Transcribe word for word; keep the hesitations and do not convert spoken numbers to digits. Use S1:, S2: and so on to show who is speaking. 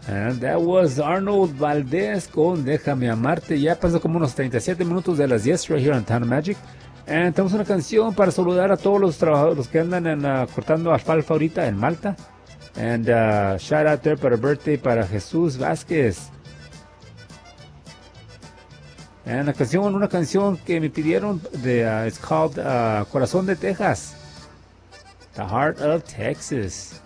S1: And that was Arnold Valdez con Déjame Amarte. Ya pasó como unos treinta y siete minutos de las diez right here on Town of Magic. And tenemos una canción para saludar a todos los trabajadores los que andan en, uh, cortando alfalfa ahorita en Malta. And uh, shout out there para birthday para Jesús Vázquez. And la canción, una canción que me pidieron de, uh, it's called uh, Corazón de Texas. The Heart of Texas.